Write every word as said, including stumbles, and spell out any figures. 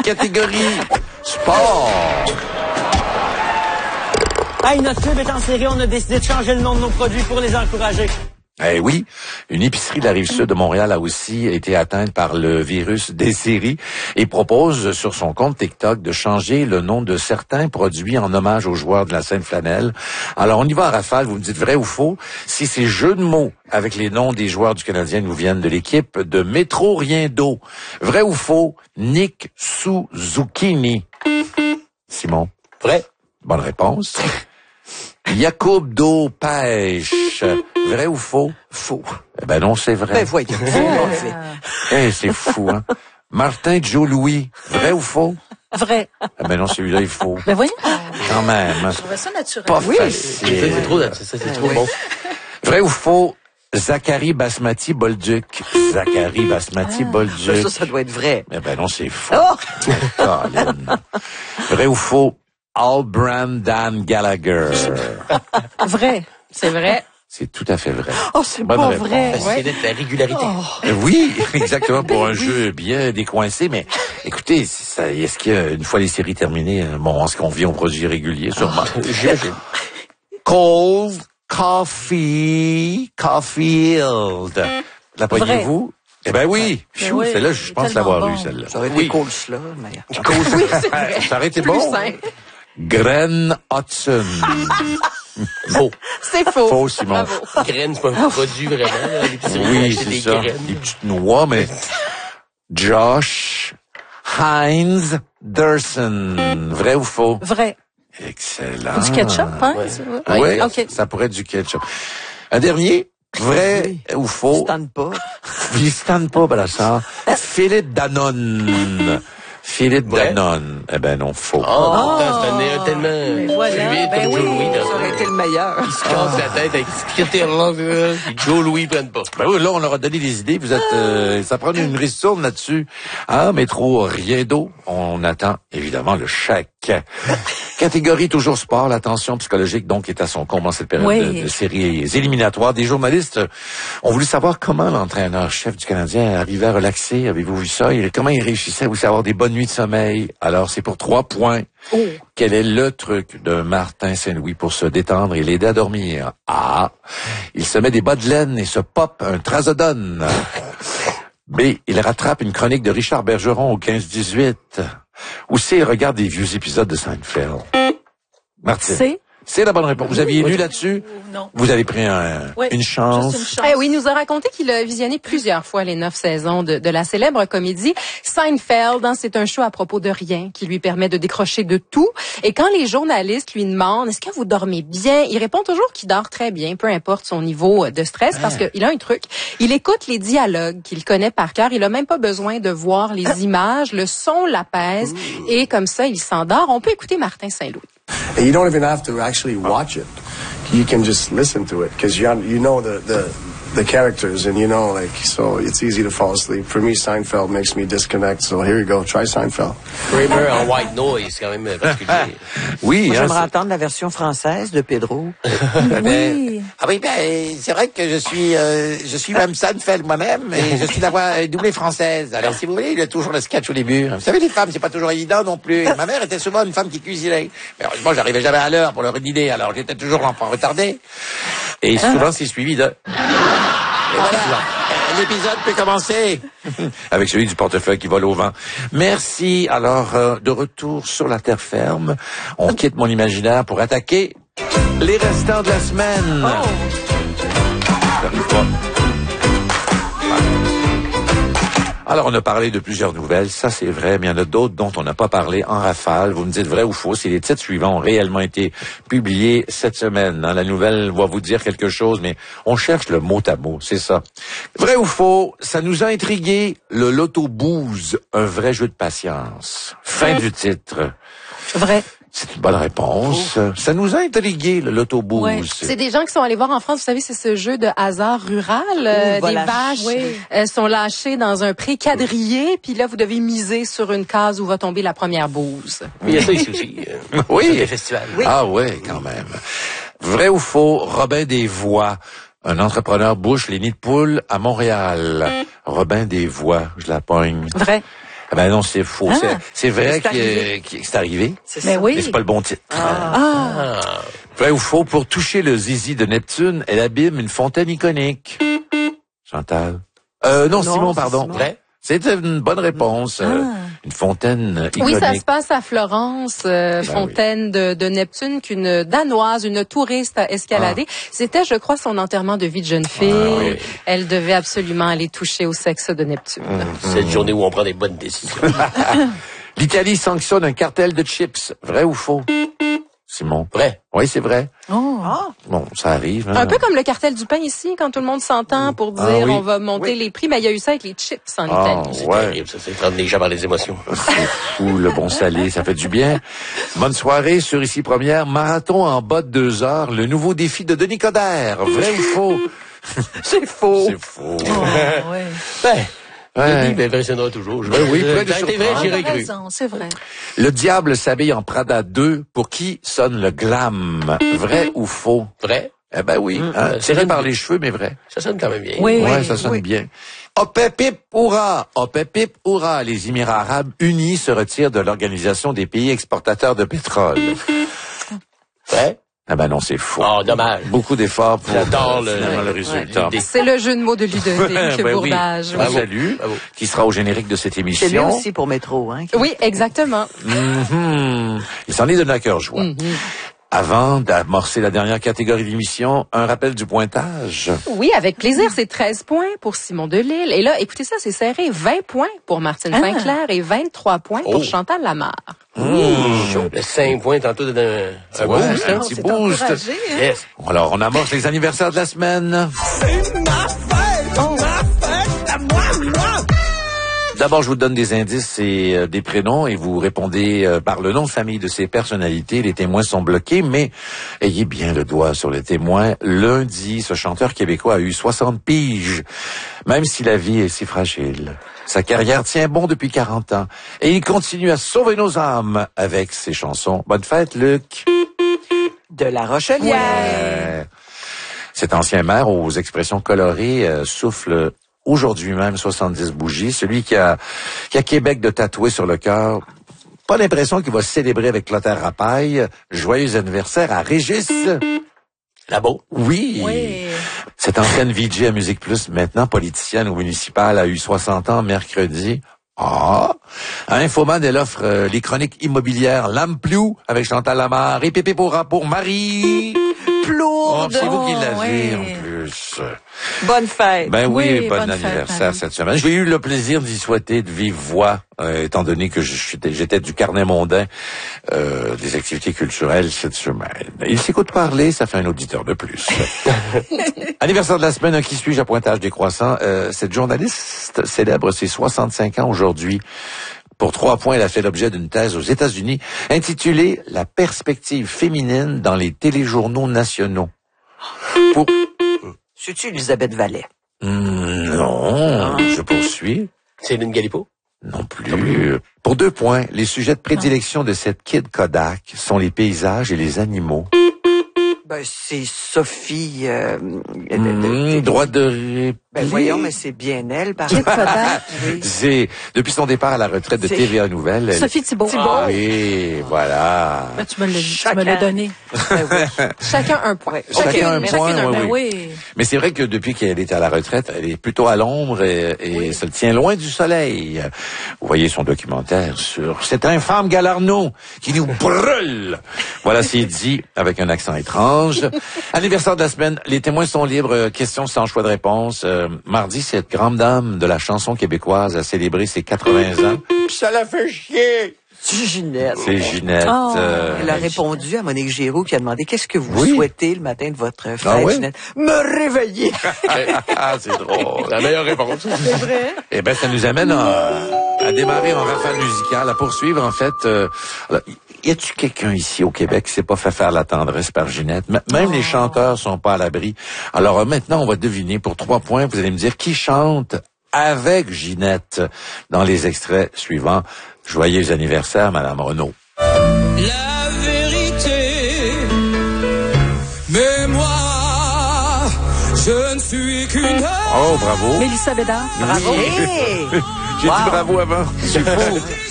catégorie sport. Hey, notre club est en série, on a décidé de changer le nom de nos produits pour les encourager. Eh oui, une épicerie de la Rive-Sud de Montréal a aussi été atteinte par le virus des séries et propose sur son compte TikTok de changer le nom de certains produits en hommage aux joueurs de la Sainte-Flanelle. Alors, on y va à rafale, vous me dites vrai ou faux. Si ces jeux de mots avec les noms des joueurs du Canadien nous viennent de l'équipe de Métro Rien d'eau. Vrai ou faux, Nick Suzuki. Simon? Vrai. Bonne réponse. Yacoub d'eau pêche. Vrai ou faux? Faux. Eh ben non, c'est vrai. Ben voyons, c'est mauvais. Eh, c'est fou, hein? Martin Joe Louis. Vrai ou faux? Vrai. Eh ben non, celui-là, il faut. Ben voyons. Quand même. Je trouvais ça naturel. Pas Oui. facile. C'est trop, c'est, c'est trop bon. Vrai ou faux? Zachary Basmati Bolduc. Zachary Basmati Ça, Bolduc. ça, ça doit être vrai. Eh ben non, c'est faux. Oh! Colin. Vrai ou faux? Albran Dan Gallagher. Vrai. C'est vrai. C'est tout à fait vrai. Oh, c'est Bonne pas réponse. vrai. C'est de la régularité. Euh, Oui, exactement, pour un jeu bien décoincé, mais écoutez, ça, est-ce qu'il y a, une fois les séries terminées, euh, bon, est-ce qu'on vient aux produits réguliers, sûrement? J'imagine. Cold Coffee, Caulfield. La poignez-vous? Eh ben oui, Pfiou, oui, celle-là, je pense l'avoir tellement eu, bon. celle-là. Ça aurait été Oui. coleslaw, mais... Oui, c'est vrai. Ça aurait été Plus bon. simple. Gren Hudson. Faux. C'est faux. Faux, Simon. Bravo. Graines, c'est pas un produit vraiment. là. L'épicerie, Oui, acheter c'est des ça. graines. Des petites noix, mais... Josh Heinz Durson. Vrai ou faux? Vrai. Excellent. Du ketchup, hein? Ouais. tu vois? Oui, Oui, OK. ça pourrait être du ketchup. Un dernier, vrai ou faux? Je tente pas. Il se tente pas, Brassard. Philippe Danone. Philippe Vrai? Danone. Eh ben non, faux. Oh, pourtant, c'est un néant tellement Mais voilà. fluide Ben comme oui. Joe Louis. Ça aurait été le meilleur. Il se casse la tête avec ce critère-là. Puis Joe Louis prenne pas. Ben oui, là, on leur a donné des idées. Vous êtes, euh, ça prend une ristourne là-dessus. Ah, métro, rien d'eau. On attend, évidemment, le chèque. Catégorie toujours sport, la tension psychologique donc est à son comble en cette période Oui. de, de séries éliminatoires. Des journalistes ont voulu savoir comment l'entraîneur-chef du Canadien arrivait à relaxer. Avez-vous vu ça? Et comment il réussissait à avoir des bonnes nuits de sommeil. Alors, c'est pour trois points. Oh. Quel est le truc de Martin Saint-Louis pour se détendre et l'aider à dormir? A. Il se met des bas de laine et se pop un trazodone. B. Il rattrape une chronique de Richard Bergeron au quinze dix-huit. Ou C. Il regarde des vieux épisodes de Seinfeld. Martine. C'est? C'est la bonne réponse. Vous aviez lu là-dessus? Non. Vous avez pris un, Oui, une chance. Juste une chance. Eh oui, il nous a raconté qu'il a visionné plusieurs fois les neuf saisons de, de la célèbre comédie Seinfeld. Hein, c'est un show à propos de rien qui lui permet de décrocher de tout. Et quand les journalistes lui demandent « Est-ce que vous dormez bien? » il répond toujours qu'il dort très bien, peu importe son niveau de stress, parce qu'il a un truc. Il écoute les dialogues qu'il connaît par cœur. Il a même pas besoin de voir les images. Le son l'apaise. Et comme ça, il s'endort. On peut écouter Martin Saint-Louis. And you don't even have to actually watch it. You can just listen to it because you you know the, the the characters and you know like so it's easy to fall asleep. For me, Seinfeld makes me disconnect. So here you go, try Seinfeld. Kramer en white noise, quand même particulier. Oui, Moi, hein, j'aimerais c'est- entendre la version française de Pedro. Oui. Ah oui, ben c'est vrai que je suis euh, je suis même Seinfeld moi-même et je suis la voix euh, doublée française. Alors si vous voulez, il y a toujours le sketch au début. Vous savez, les femmes, c'est pas toujours évident non plus. Ma mère était souvent une femme qui cuisinait. Mais heureusement, j'arrivais jamais à l'heure pour leur dîner, alors j'étais toujours l'enfant retardé. Et souvent, c'est suivi de... Et voilà, euh, l'épisode peut commencer. Avec celui du portefeuille qui vole au vent. Merci. Alors, euh, de retour sur la terre ferme, on quitte mon imaginaire pour attaquer les restants de la semaine. J'arrive pas. Alors, on a parlé de plusieurs nouvelles, ça c'est vrai, mais il y en a d'autres dont on n'a pas parlé en rafale. Vous me dites vrai ou faux, si les titres suivants ont réellement été publiés cette semaine. Hein, la nouvelle va vous dire quelque chose, mais on cherche le mot à mot, c'est ça. Vrai ou faux, ça nous a intrigué, le loto bouse, un vrai jeu de patience. Fin du titre. Vrai. C'est une bonne réponse. Ça nous a intrigué, le loto bouse. Ouais. C'est des gens qui sont allés voir en France, vous savez, c'est ce jeu de hasard rural. Euh, Ouh, des voilà. vaches Oui. euh, sont lâchées dans un pré quadrillé, puis là, vous devez miser sur une case où va tomber la première bouse. Mais il y a ça ici aussi. euh, Oui. sur les festivals. Ah ouais, quand même. Vrai ou faux, Robin Desvois, un entrepreneur bouche les nids de poules à Montréal. Robin Desvois, je la pogne. Vrai. Ah ben non, c'est faux. Ah. C'est, c'est vrai C'est qu'il, arrivé. qu'il- que c'est arrivé, C'est Mais ça. oui. mais c'est pas le bon titre. Ah. Vrai ou faux, pour toucher le zizi de Neptune, elle abîme une fontaine iconique. Chantal. Euh, non, Non, Simon, c'est pardon. Simon. Vrai? C'est une bonne réponse. Euh, une fontaine Oui, iconique. ça se passe à Florence, euh, Ben fontaine de, de Neptune, qu'une Danoise, une touriste a escaladé. C'était, je crois, son enterrement de vie de jeune fille. Ah, oui. Elle devait absolument aller toucher au sexe de Neptune. Cette journée où on prend des bonnes décisions. L'Italie sanctionne un cartel de chips. Vrai ou faux? Simon. Vrai. Oui, c'est vrai. Oh. Bon, ça arrive. Hein. Un peu comme le cartel du pain ici, quand tout le monde s'entend pour dire Ah oui. on va monter Oui. les prix, mais il y a eu ça avec les chips en Ah, Italie. C'est ouais. terrible, ça. C'est prendre les gens par les émotions. C'est fou, le bon salé, ça fait du bien. Bonne soirée sur Ici Première. Marathon en bas de deux heures, le nouveau défi de Denis Coderre. Vrai ou faux? C'est faux. C'est faux. Oh, ouais. Ben, Ouais. lui, il m'impressionnera toujours. Je Ben oui, près de ça a été vrai, surprendre. j'irais T'as cru. raison, c'est vrai. Le diable s'habille en Prada deux. Pour qui sonne le glam? Vrai ou faux? Vrai? Eh ben oui, hein, Euh, tiré c'est par une- les cheveux, mais vrai. Ça sonne quand même bien. Oui, Ouais, oui. ça sonne oui. bien. Hop, pip, hurrah! Hop, pip, hurrah! Les Émirats arabes unis se retirent de l'Organisation des pays exportateurs de pétrole. Vrai? Ah ben non, c'est faux. Oh, dommage. Beaucoup d'efforts pour J'adore euh, le- finalement, le ouais, résultat. l'idée. C'est le jeu de mots de Ludovic Ben oui. Bourdage. Je oui. vous salue, Bravo. qui sera au générique de cette C'est lui émission. aussi pour Métro, hein. qui- Oui, exactement. Mhm. Il s'en est donné à cœur joie. Mhm. Avant d'amorcer la dernière catégorie d'émission, un rappel du pointage. Oui, avec plaisir. C'est treize points pour Simon Delille. Et là, écoutez ça, c'est serré. vingt points pour Martine Ah. Sinclair et vingt-trois points pour Oh. Chantal Lamarre. Le cinq points tantôt d'un un Ouais, boost, un hein? petit C'est boost. encouragé, hein? Yes. Alors, on amorce les anniversaires de la semaine. D'abord, je vous donne des indices et euh, des prénoms et vous répondez euh, par le nom de famille de ces personnalités. Les témoins sont bloqués, mais ayez bien le doigt sur les témoins. Lundi, ce chanteur québécois a eu soixante piges, même si la vie est si fragile. Sa carrière tient bon depuis quarante ans et il continue à sauver nos âmes avec ses chansons. Bonne fête, Luc! De La Rochelière. Euh, cet ancien maire aux expressions colorées euh, souffle aujourd'hui même soixante-dix bougies. Celui qui a, qui a Québec de tatoué sur le cœur. Pas l'impression qu'il va célébrer avec Clotaire Rapaille. Joyeux anniversaire à Régis. Là-beau. Oui. Oui. Cette ancienne V J à Musique Plus, maintenant politicienne ou municipale, a eu soixante ans mercredi. Ah! À Infoman, elle offre euh, les chroniques immobilières L'Amplou avec Chantal Lamarre et Pépé Pourra pour Marie. Oh, Plourde. c'est vous qui l'avez ouais. en plus. Bonne fête. Ben oui, Oui, bon bonne fête, anniversaire Marie. cette semaine. J'ai eu le plaisir d'y souhaiter de vive voix, euh, étant donné que je suis- j'étais du carnet mondain euh, des activités culturelles cette semaine. Il s'écoute parler, ça fait un auditeur de plus. Anniversaire de la semaine, un qui suis-je à Pointage décroissant. Euh, cette journaliste célèbre ses soixante-cinq ans aujourd'hui. Pour trois points, elle a fait l'objet d'une thèse aux États-Unis intitulée « La perspective féminine dans les téléjournaux nationaux ». Pour... C'est-tu Elisabeth Vallet? Hmm, non, je poursuis. Céline Galipo. Non plus. Pour deux points, les sujets de prédilection de cette Kid Kodak sont les paysages et les animaux. Ben, c'est Sophie... Euh, de- de- Hmm, de- droit de réplique. Ben, voyons, mais c'est bien elle, par Kid Kodak. C'est depuis son départ à la retraite de C'est- T V A Nouvelles. elle- Sophie Thibault. Ah oui, voilà. Ben, tu me l'as tu Chacun. me l'as donné. Ben oui. Chacun un point. Ouais. Chacun un chacune point, un oui, Ben oui. oui. Mais c'est vrai que depuis qu'elle est à la retraite, elle est plutôt à l'ombre et, et se tient loin du soleil. Vous voyez son documentaire sur cet infâme Galarno qui nous brûle. Voilà, c'est dit avec un accent étrange. Anniversaire de la semaine, les témoins sont libres. Question sans choix de réponse. Euh, mardi, cette grande dame de la chanson québécoise a célébré ses quatre-vingts ans. Puis ça la fait chier. C'est Ginette. C'est Ginette. Oh. euh, Elle a répondu à Monique Giroux qui a demandé qu'est-ce que vous Oui. souhaitez le matin de votre fête, Ah ouais? Ginette. Me réveiller. ah, c'est drôle. La meilleure réponse. C'est vrai. Eh ben, ça nous amène à, à démarrer en rafale musicale, à poursuivre, en fait. Euh, alors, y a-tu quelqu'un ici au Québec qui s'est pas fait faire la tendresse par Ginette? M- même les chanteurs sont pas à l'abri. Alors, euh, maintenant, on va deviner pour trois points. Vous allez me dire qui chante avec Ginette dans les extraits suivants. Joyeux anniversaire, Madame Renaud. La vérité, mais moi, je ne suis qu'une Oh, bravo. Mélissa Bédard. Bravo. Hey! J'ai Wow. dit bravo avant. C'est fou.